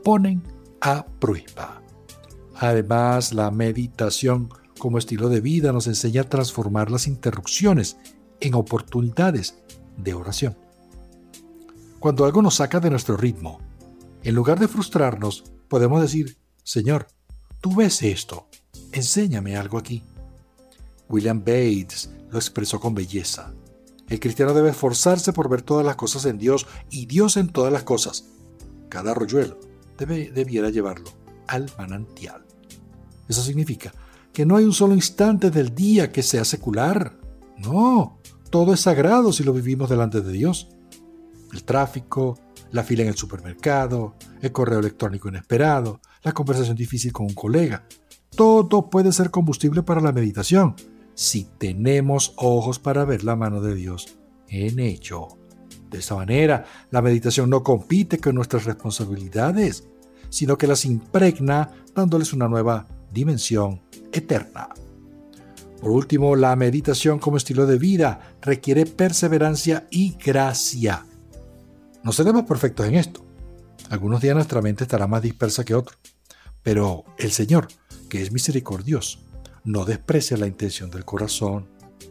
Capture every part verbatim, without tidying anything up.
ponen a prueba. Además, la meditación como estilo de vida nos enseña a transformar las interrupciones en oportunidades de oración. Cuando algo nos saca de nuestro ritmo, en lugar de frustrarnos, podemos decir: Señor, tú ves esto, enséñame algo aquí. William Bates lo expresó con belleza. El cristiano debe esforzarse por ver todas las cosas en Dios y Dios en todas las cosas. Cada arroyuelo debe, debiera llevarlo al manantial. Eso significa que no hay un solo instante del día que sea secular. No, todo es sagrado si lo vivimos delante de Dios. El tráfico, la fila en el supermercado, el correo electrónico inesperado, la conversación difícil con un colega. Todo puede ser combustible para la meditación si tenemos ojos para ver la mano de Dios en ello. De esta manera, la meditación no compite con nuestras responsabilidades, sino que las impregna dándoles una nueva dimensión eterna. Por último, la meditación como estilo de vida requiere perseverancia y gracia. No seremos perfectos en esto. Algunos días nuestra mente estará más dispersa que otros, pero el Señor, que es misericordioso, no desprecia la intención del corazón.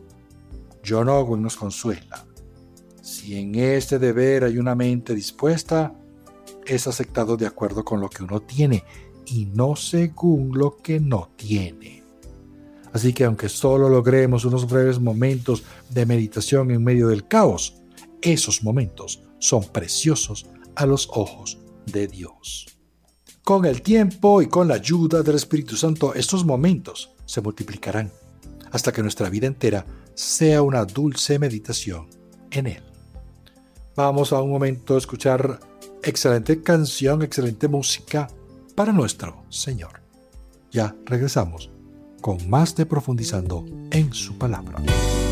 John Owen nos consuela: si en este deber hay una mente dispuesta, es aceptado de acuerdo con lo que uno tiene y no según lo que no tiene. Así que aunque solo logremos unos breves momentos de meditación en medio del caos, esos momentos son preciosos a los ojos de Dios. Con el tiempo y con la ayuda del Espíritu Santo, estos momentos se multiplicarán hasta que nuestra vida entera sea una dulce meditación en Él. Vamos a un momento a escuchar excelente canción, excelente música para nuestro Señor. Ya regresamos con más de Profundizando en su Palabra.